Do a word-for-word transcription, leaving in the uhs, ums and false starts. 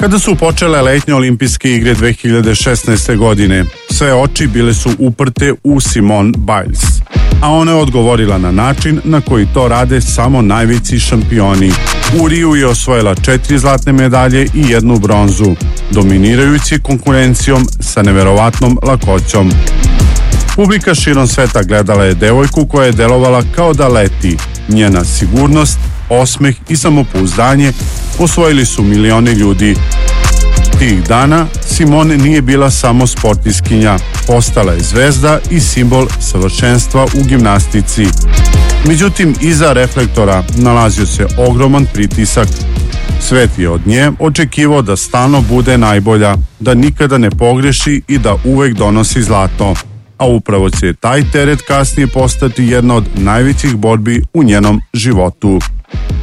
Kada su počele letnje olimpijske igre dve hiljade šesnaeste. godine, sve oči bile su uprte u Simone Biles, a ona je odgovorila na način na koji to rade samo najveći šampioni. U Riju je osvojila četiri zlatne medalje i jednu bronzu, dominirajući konkurencijom sa neverovatnom lakoćom. Publika širom sveta gledala je devojku koja je delovala kao da leti. Njena sigurnost, osmeh i samopouzdanje osvojili su milioni ljudi. Tih dana Simone nije bila samo sportiskinja, postala je zvezda i simbol savršenstva u gimnastici. Međutim, iza reflektora nalazio se ogroman pritisak. Svet je od nje očekivao da stalno bude najbolja, da nikada ne pogreši i da uvek donosi zlato. A upravo će taj teret kasnije postati jedna od najvećih borbi u njenom životu.